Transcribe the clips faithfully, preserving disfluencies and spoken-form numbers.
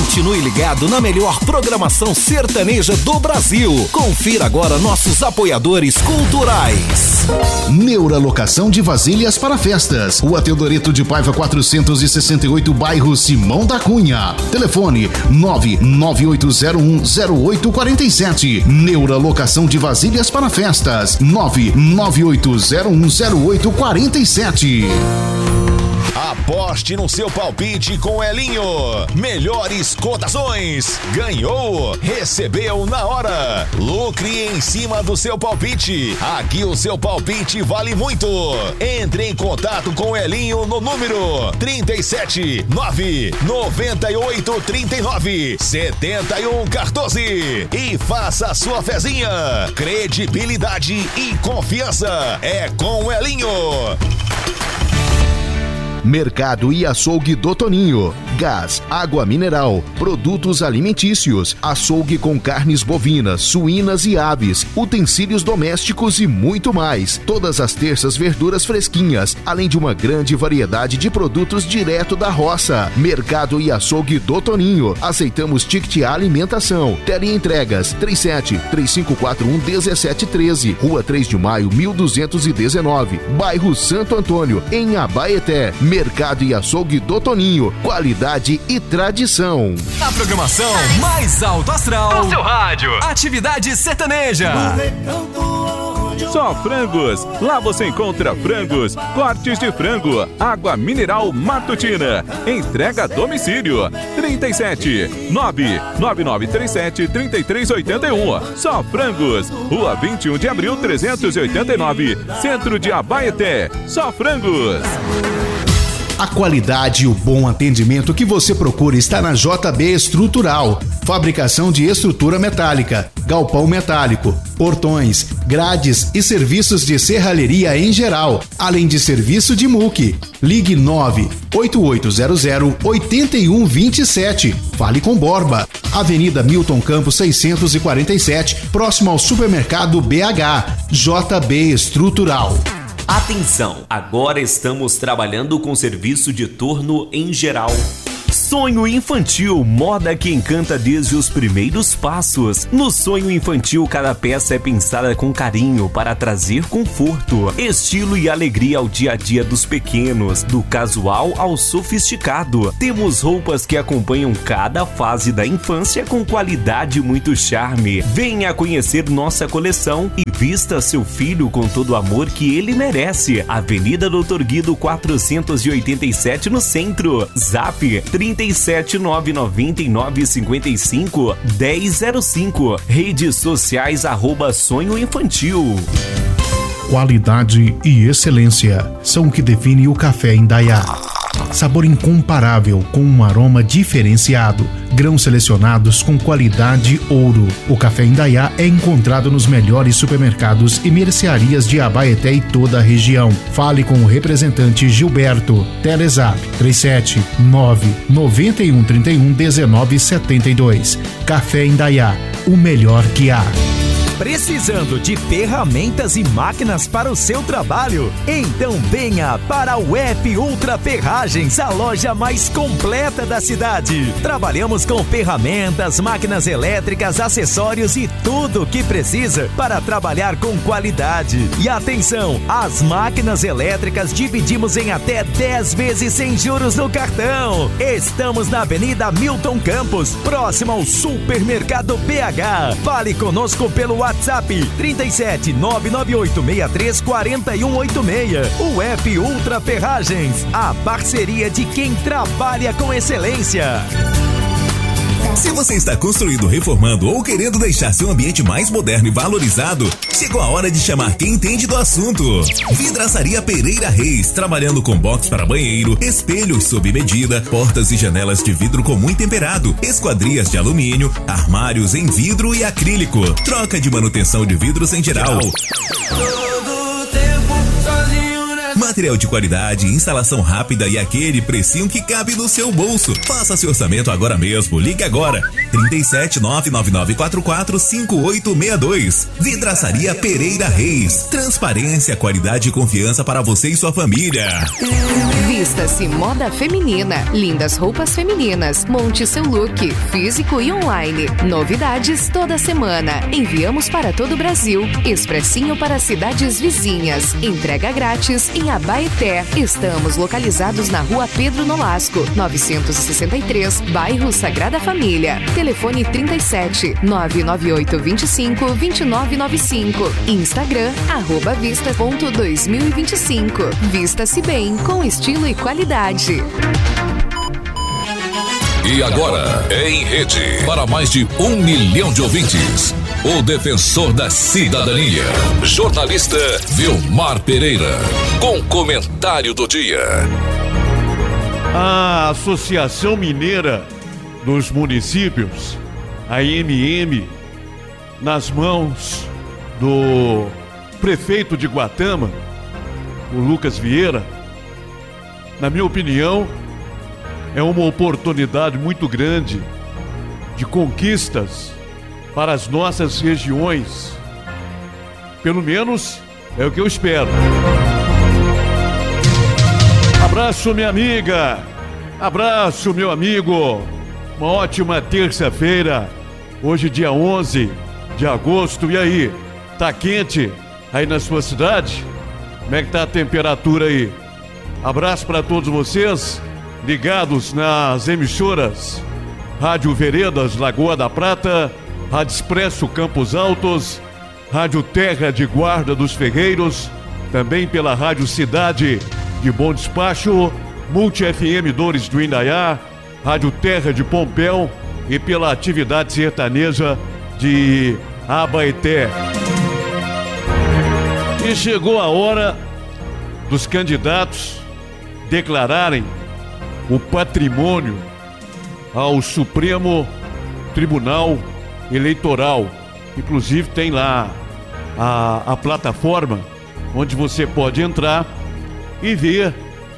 Continue ligado na melhor programação sertaneja do Brasil. Confira agora nossos apoiadores culturais. Neuralocação de vasilhas para festas. Rua Teodoreto de Paiva quatrocentos e sessenta e oito, bairro Simão da Cunha. Telefone nove nove oito zero um zero oito quatro sete. Neuralocação de vasilhas para festas. nove nove oito zero um zero oito quatro sete. Aposte no seu palpite com Elinho. Melhores cotações. Ganhou, recebeu na hora. Lucre em cima do seu palpite. Aqui o seu palpite vale muito. Entre em contato com Elinho no número trinta e sete, nove, noventa e oito, trinta e nove, setenta e um, quatorze e faça a sua fezinha. Credibilidade e confiança é com Elinho. Mercado e Açougue do Toninho. Gás, água mineral, produtos alimentícios, açougue com carnes bovinas, suínas e aves, utensílios domésticos e muito mais. Todas as terças verduras fresquinhas, além de uma grande variedade de produtos direto da roça. Mercado e Açougue do Toninho. Aceitamos ticket alimentação. Teleentregas três sete, três cinco quatro um, um sete um três. Rua três de maio, mil duzentos e dezenove. Bairro Santo Antônio, em Abaeté. Mercado e Açougue do Toninho. Qualidade e tradição. A programação mais alto astral do seu rádio. Atividade sertaneja. Só frangos. Lá você encontra frangos, cortes de frango, água mineral matutina. Entrega a domicílio. trinta e sete, nove nove nove três sete, três três oito um. Só frangos. Rua vinte e um de abril, trezentos e oitenta e nove. Centro de Abaeté. Só frangos. A qualidade e o bom atendimento que você procura está na J B Estrutural. Fabricação de estrutura metálica, galpão metálico, portões, grades e serviços de serralheria em geral, além de serviço de M U C. Ligue nove oito oito zero zero oito um dois sete. Fale com Borba. Avenida Milton Campos seiscentos e quarenta e sete, próximo ao supermercado B H. J B Estrutural. Atenção! Agora estamos trabalhando com serviço de turno em geral. Sonho infantil, moda que encanta desde os primeiros passos. No sonho infantil, cada peça é pensada com carinho para trazer conforto, estilo e alegria ao dia a dia dos pequenos, do casual ao sofisticado. Temos roupas que acompanham cada fase da infância com qualidade e muito charme. Venha conhecer nossa coleção e vista seu filho com todo o amor que ele merece. Avenida Doutor Guido quatrocentos e oitenta e sete no centro. Zap trinta e sete, nove nove nove, cinco cinco, um zero zero cinco. Redes sociais arroba Sonho Infantil. Qualidade e excelência são o que define o café Indaiá. Sabor incomparável com um aroma diferenciado. Grãos selecionados com qualidade ouro. O café Indaiá é encontrado nos melhores supermercados e mercearias de Abaeté e toda a região. Fale com o representante Gilberto. Telezap três sete nove nove um três um um nove sete dois. Café Indaiá, o melhor que há. Precisando de ferramentas e máquinas para o seu trabalho? Então venha para o F Ultra Ferragens, a loja mais completa da cidade. Trabalhamos com ferramentas, máquinas elétricas, acessórios e tudo o que precisa para trabalhar com qualidade. E atenção, as máquinas elétricas dividimos em até dez vezes sem juros no cartão. Estamos na Avenida Milton Campos, próximo ao Supermercado B H. Fale conosco pelo WhatsApp trinta e sete, nove nove oito seis três quatro um oito seis. O F Ultra Ferragens, a parceria de quem trabalha com excelência. Se você está construindo, reformando ou querendo deixar seu ambiente mais moderno e valorizado, chegou a hora de chamar quem entende do assunto. Vidraçaria Pereira Reis, trabalhando com box para banheiro, espelhos sob medida, portas e janelas de vidro comum e temperado, esquadrias de alumínio, armários em vidro e acrílico, troca de manutenção de vidros em geral. Material de qualidade, instalação rápida e aquele precinho que cabe no seu bolso. Faça seu orçamento agora mesmo. Ligue agora. trinta e sete, nove nove nove quatro quatro, cinco oito seis dois. Vidraçaria Pereira Reis. Transparência, qualidade e confiança para você e sua família. Vista-se moda feminina, lindas roupas femininas. Monte seu look, físico e online. Novidades toda semana. Enviamos para todo o Brasil. Expressinho para cidades vizinhas. Entrega grátis em Abaeté. Estamos localizados na Rua Pedro Nolasco, novecentos e sessenta e três, bairro Sagrada Família. Telefone trinta e sete, nove nove oito vinte e cinco, vinte e nove noventa e cinco. Instagram, arroba vista ponto dois mil e vinte e cinco. Vista-se bem, com estilo e qualidade. E agora, em rede, para mais de um milhão de ouvintes, o defensor da cidadania, jornalista Vilmar Pereira, com comentário do dia. A Associação Mineira dos Municípios, a M M, nas mãos do prefeito de Guatama, o Lucas Vieira, na minha opinião, é uma oportunidade muito grande de conquistas para as nossas regiões. Pelo menos é o que eu espero. Abraço, minha amiga. Abraço, meu amigo. Uma ótima terça-feira. Hoje, dia onze de agosto. E aí? Tá quente aí na sua cidade? Como é que tá a temperatura aí? Abraço para todos vocês ligados nas emissoras Rádio Veredas, Lagoa da Prata, Rádio Expresso Campos Altos, Rádio Terra de Guarda dos Ferreiros, também pela Rádio Cidade de Bom Despacho, Multi F M Dores do Indaiá, Rádio Terra de Pompéu e pela Atividade Sertaneja de Abaeté. E chegou a hora dos candidatos declararem o patrimônio ao Supremo Tribunal Eleitoral. Inclusive tem lá a, a plataforma onde você pode entrar e ver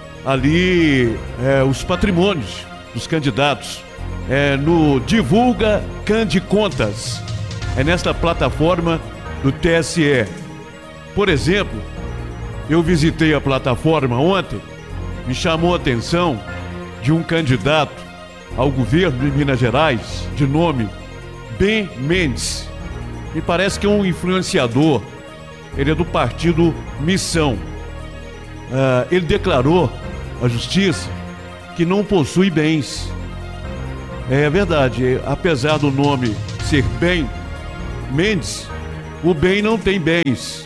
ali é, os patrimônios dos candidatos. É no Divulga Cande Contas. É nesta plataforma do T S E. Por exemplo, eu visitei a plataforma ontem, me chamou a atenção de um candidato ao governo de Minas Gerais, de nome Ben Mendes. Me parece que é um influenciador. Ele é do partido Missão. Uh, ele declarou à justiça que não possui bens. É verdade, apesar do nome ser Ben Mendes, o Ben não tem bens.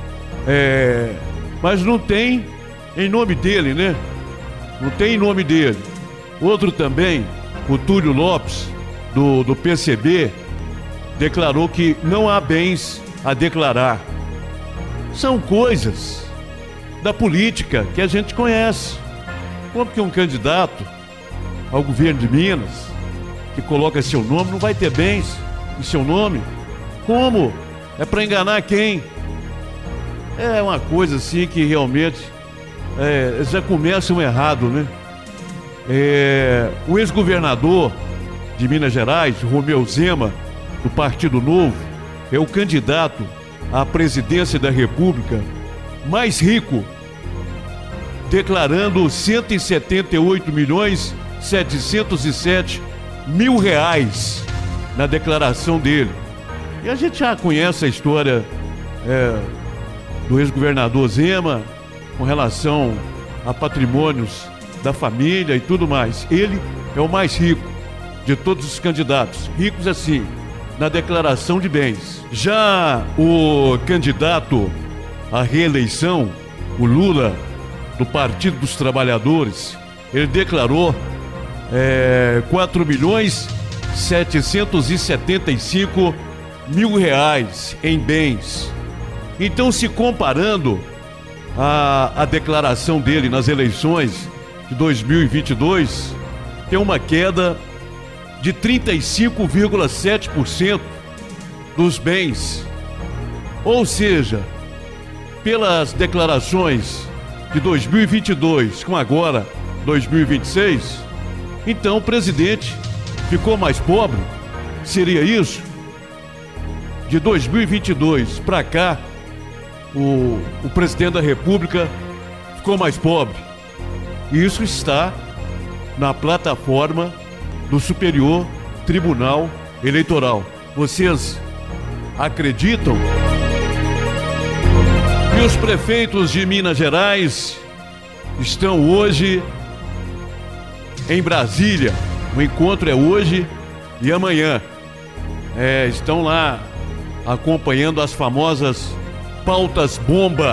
É, mas não tem em nome dele, né? Não tem em nome dele. Outro também, o Túlio Lopes, do, do P C B, declarou que não há bens a declarar. São coisas da política que a gente conhece. Como que um candidato ao governo de Minas, que coloca seu nome, não vai ter bens em seu nome? Como? É para enganar quem? É uma coisa assim que realmente é, já começam errado, né? É, o ex-governador de Minas Gerais, Romeu Zema, do Partido Novo, é o candidato à presidência da República mais rico, declarando cento e setenta e oito milhões setecentos e sete mil reais na declaração dele. E a gente já conhece a história é, do ex-governador Zema com relação a patrimônios da família e tudo mais. Ele é o mais rico de todos os candidatos, ricos assim, na declaração de bens. Já o candidato à reeleição, o Lula, do Partido dos Trabalhadores, ele declarou é, quatro milhões setecentos e setenta e cinco mil reais em bens. Então, se comparando a, a declaração dele nas eleições de dois mil e vinte e dois, tem uma queda de trinta e cinco vírgula sete por cento dos bens. Ou seja, pelas declarações de dois mil e vinte e dois com agora dois mil e vinte e seis, então o presidente ficou mais pobre? Seria isso? De dois mil e vinte e dois para cá, o, o presidente da República ficou mais pobre. Isso está na plataforma do Superior Tribunal Eleitoral. Vocês acreditam que os prefeitos de Minas Gerais estão hoje em Brasília? O encontro é hoje e amanhã. É, estão lá acompanhando as famosas pautas bomba.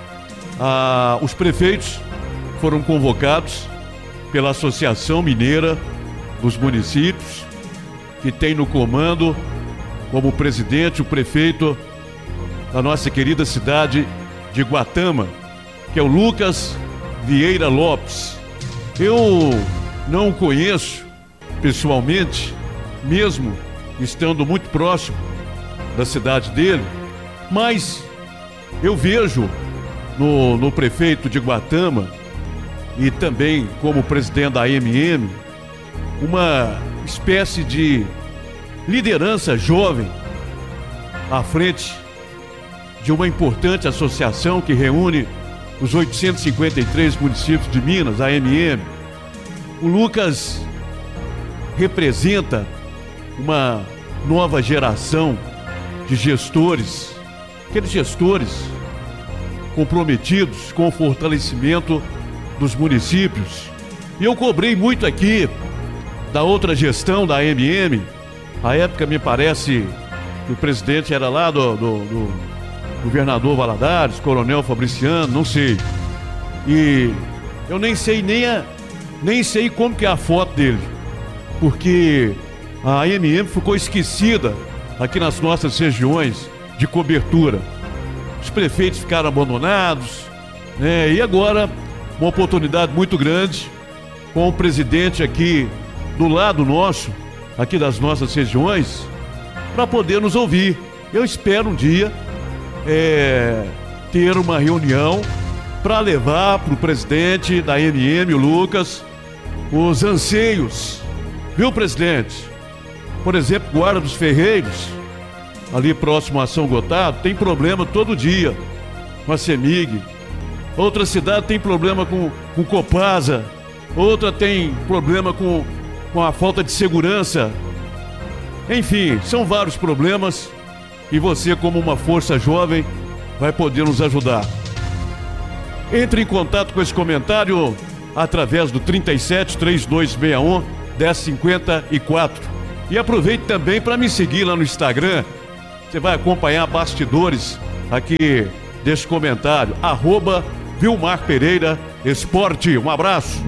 Ah, os prefeitos foram convocados pela Associação Mineira dos Municípios, que tem no comando, como presidente, o prefeito da nossa querida cidade de Guatama, que é o Lucas Vieira Lopes. Eu não o conheço pessoalmente, mesmo estando muito próximo da cidade dele, mas eu vejo no, no prefeito de Guatama e também como presidente da A M M uma espécie de liderança jovem à frente de uma importante associação que reúne os oitocentos e cinquenta e três municípios de Minas, a A M M. O Lucas representa uma nova geração de gestores, aqueles gestores comprometidos com o fortalecimento dos municípios. E eu cobrei muito aqui da outra gestão da A M M. À época, me parece que o presidente era lá do, do, do governador Valadares, Coronel Fabriciano, não sei. E eu nem sei nem, a, nem sei como que é a foto dele, porque a A M M ficou esquecida aqui nas nossas regiões de cobertura. Os prefeitos ficaram abandonados, né? E agora uma oportunidade muito grande com o presidente aqui do lado nosso, aqui das nossas regiões, para poder nos ouvir. Eu espero um dia é, ter uma reunião para levar para o presidente da A M M, o Lucas, os anseios, viu, presidente? Por exemplo, Guarda dos Ferreiros, ali próximo a São Gotardo, tem problema todo dia com a CEMIG. Outra cidade tem problema com, com Copasa. Outra tem problema com, com a falta de segurança. Enfim, são vários problemas e você, como uma força jovem, vai poder nos ajudar. Entre em contato com esse comentário através do trinta e sete, trinta e dois sessenta e um, dez cinquenta e quatro. E aproveite também para me seguir lá no Instagram. Você vai acompanhar bastidores aqui desse comentário. Arroba Vilmar Pereira Esporte. Um abraço.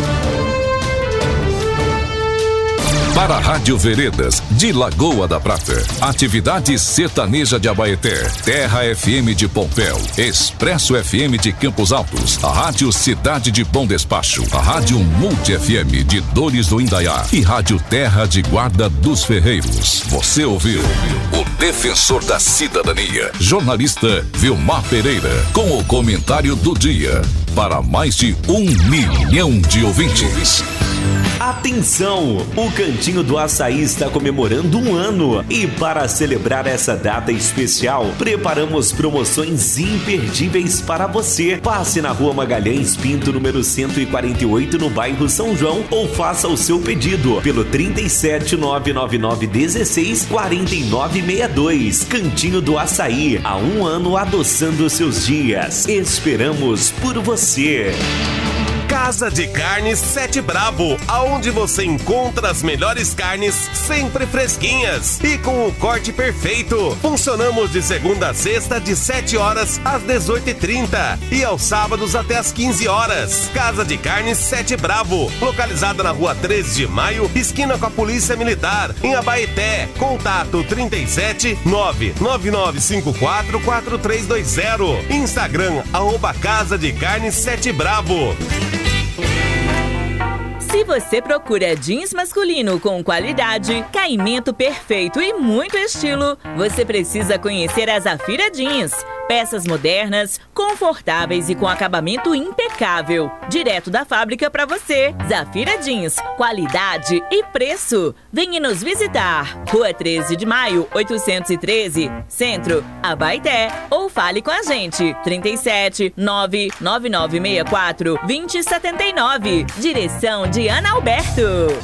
Para a Rádio Veredas, de Lagoa da Prata. Atividade Sertaneja de Abaeté. Terra F M de Pompéu. Expresso F M de Campos Altos. A Rádio Cidade de Bom Despacho. A Rádio Multi F M de Dores do Indaiá. E Rádio Terra de Guarda dos Ferreiros. Você ouviu o defensor da cidadania, jornalista Vilmar Pereira, com o comentário do dia. Para mais de um milhão de ouvintes. Atenção! O Cantinho do Açaí está comemorando um ano e para celebrar essa data especial, preparamos promoções imperdíveis para você. Passe na Rua Magalhães Pinto, número cento e quarenta e oito, no bairro São João, ou faça o seu pedido pelo trinta e sete, nove nove nove, dezesseis, quarenta e nove sessenta e dois. Cantinho do Açaí, há um ano adoçando seus dias. Esperamos por você. Casa de Carnes Sete Bravo, aonde você encontra as melhores carnes sempre fresquinhas e com o corte perfeito. Funcionamos de segunda a sexta de sete horas às dezoito e trinta e aos sábados até às quinze horas. Casa de Carnes Sete Bravo, localizada na Rua treze de maio, esquina com a Polícia Militar, em Abaeté. Contato trinta e sete, nove nove nove cinco quatro, quatro três dois zero. Instagram, arroba Casa de Carnes Sete Bravo. Se você procura jeans masculino com qualidade, caimento perfeito e muito estilo, você precisa conhecer a Zafira Jeans. Peças modernas, confortáveis e com acabamento impecável. Direto da fábrica para você. Zafira Jeans, qualidade e preço. Venha nos visitar. Rua treze de maio, oitocentos e treze, Centro, Abaeté. Ou fale com a gente. trinta e sete, nove nove nove seis quatro, dois zero sete nove. Direção de Ana Alberto.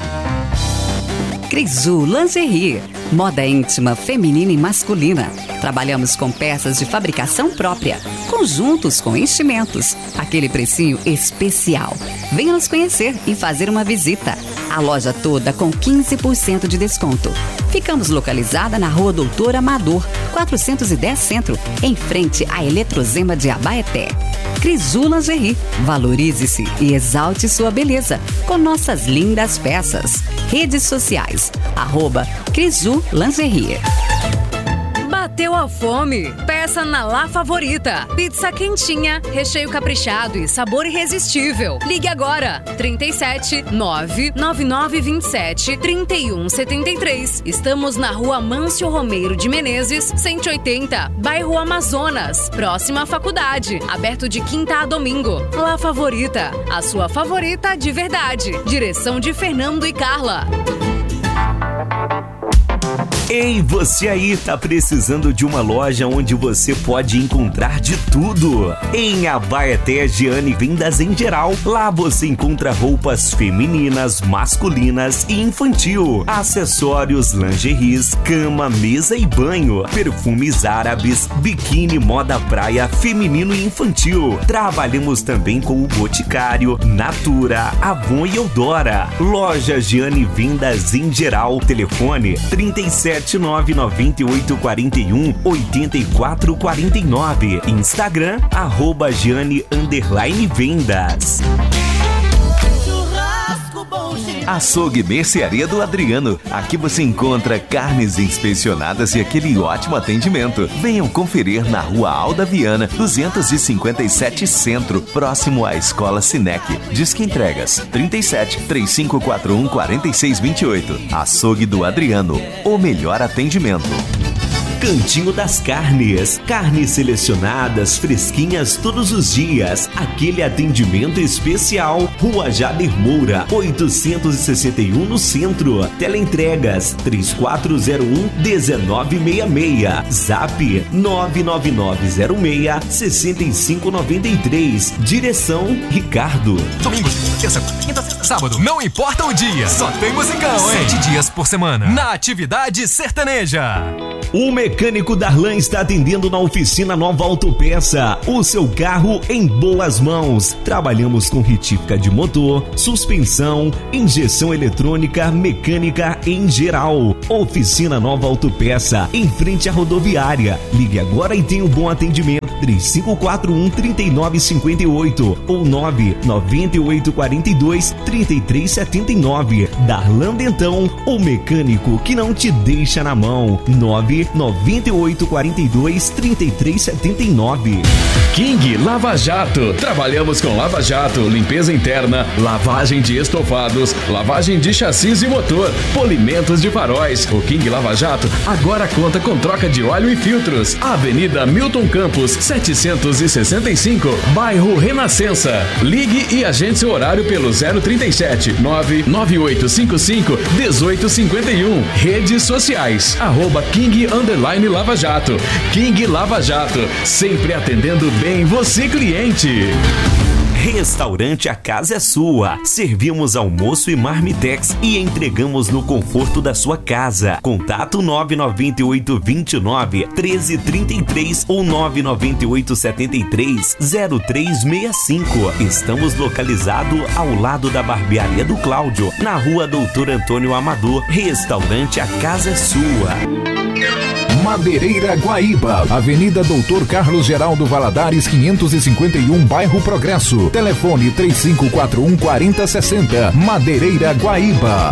Crisu Lingerie, moda íntima, feminina e masculina. Trabalhamos com peças de fabricação própria, conjuntos com enchimentos, aquele precinho especial. Venha nos conhecer e fazer uma visita. A loja toda com quinze por cento de desconto. Ficamos localizada na Rua Doutor Amador, quatrocentos e dez Centro, em frente à Eletrozema de Abaeté. Crisu Lingerie, valorize-se e exalte sua beleza com nossas lindas peças. Redes sociais, arroba Crisu Lingerie. Bateu a fome? Peça na La Favorita. Pizza quentinha, recheio caprichado e sabor irresistível. Ligue agora, trinta e sete, nove nove nove dois sete, três um sete três. Estamos na Rua Mâncio Romeiro de Menezes, cento e oitenta, bairro Amazonas, próxima à faculdade. Aberto de quinta a domingo. La Favorita, a sua favorita de verdade. Direção de Fernando e Carla. Ei, você aí tá precisando de uma loja onde você pode encontrar de tudo? Em Abaeté, Giane Vendas em Geral. Lá você encontra roupas femininas, masculinas e infantil, acessórios, lingeries, cama, mesa e banho, perfumes árabes, biquíni, moda praia, feminino e infantil. Trabalhamos também com o Boticário, Natura, Avon e Eudora. Loja Giane Vendas em Geral. Telefone trinta e sete, nove nove oito quatro um, oito quatro quatro nove. Instagram, arroba Giane underline Vendas. Açougue Mercearia do Adriano. Aqui você encontra carnes inspecionadas e aquele ótimo atendimento. Venham conferir na Rua Alda Viana, duzentos e cinquenta e sete Centro, próximo à Escola Sinec. Disque entregas trinta e sete, três cinco quatro um, quatro seis dois oito. Açougue do Adriano, o melhor atendimento. Cantinho das Carnes. Carnes selecionadas, fresquinhas todos os dias. Aquele atendimento especial. Rua Jader Moura, oitocentos e sessenta e um no Centro. Teleentregas três quatro zero um, um nove seis seis. Zap nove nove nove zero seis, seis cinco nove três. Direção Ricardo. Domingo, terça, quinta, sexta, sábado. Não importa o dia. Só tem musicão, hein? Sete dias por semana. Na Atividade Sertaneja. O mecânico Darlan está atendendo na oficina Nova Autopeça. O seu carro em boas mãos. Trabalhamos com retífica de motor, suspensão, injeção eletrônica, mecânica em geral. Oficina Nova Autopeça, em frente à rodoviária. Ligue agora e tenha um bom atendimento. três cinco quatro um, três nove cinco oito ou nove nove oito quatro dois, três três sete nove. Darlan Dentão, o mecânico que não te deixa na mão. nove nove oito quatro dois, três três sete nove. King Lava Jato. Trabalhamos com Lava Jato, limpeza interna, lavagem de estofados, lavagem de chassis e motor, polimentos de faróis. O King Lava Jato agora conta com troca de óleo e filtros. Avenida Milton Campos, setecentos e sessenta e cinco, bairro Renascença. Ligue e agende seu horário pelo zero trinta e sete, nove nove oito cinco cinco, um oito cinco um. Redes sociais, arroba King Underline Lava Jato. King Lava Jato, sempre atendendo bem você, cliente. Restaurante A Casa é Sua. Servimos almoço e marmitex e entregamos no conforto da sua casa. Contato nove nove oito dois nove, um três três três ou nove nove oito sete três, zero três seis cinco. Estamos localizados ao lado da Barbearia do Cláudio, na Rua Doutor Antônio Amador. Restaurante A Casa é Sua. Madeireira Guaíba, Avenida Doutor Carlos Geraldo Valadares, quinhentos e cinquenta e um, bairro Progresso. Telefone três cinco quatro um, quatro zero seis zero. Madeireira Guaíba.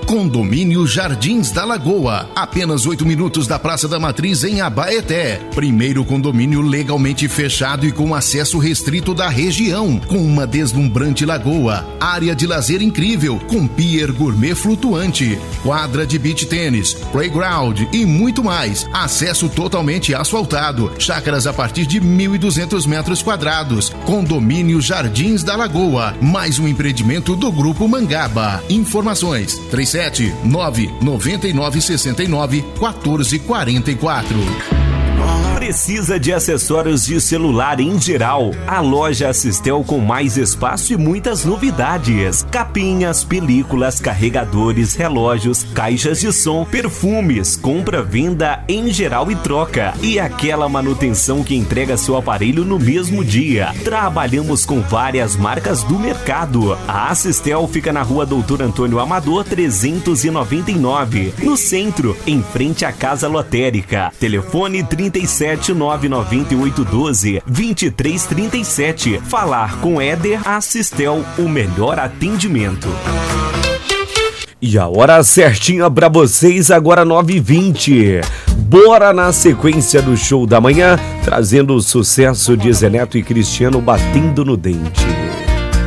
Condomínio Jardins da Lagoa, apenas oito minutos da Praça da Matriz em Abaeté. Primeiro condomínio legalmente fechado e com acesso restrito da região, com uma deslumbrante lagoa, área de lazer incrível, com pier gourmet flutuante, quadra de beach tênis, playground e muito mais. Acesso totalmente asfaltado, chácaras a partir de mil e duzentos metros quadrados. Condomínio Jardins da Lagoa, mais um empreendimento do Grupo Mangaba. Informações três sete nove nove nove seis nove um quatro quatro quatro. Precisa de acessórios de celular em geral? A loja Assistel com mais espaço e muitas novidades. Capinhas, películas, carregadores, relógios, caixas de som, perfumes, compra, venda em geral e troca. E aquela manutenção que entrega seu aparelho no mesmo dia. Trabalhamos com várias marcas do mercado. A Assistel fica na rua Doutor Antônio Amador trezentos e noventa e nove, no centro, em frente à Casa Lotérica. Telefone trinta e sete nove nove oito um dois dois três três sete. Falar com Éder Assistel, o melhor atendimento. E a hora certinha pra vocês, agora nove e vinte. Bora na sequência do show da manhã, trazendo o sucesso de Zé Neto e Cristiano Batendo no Dente.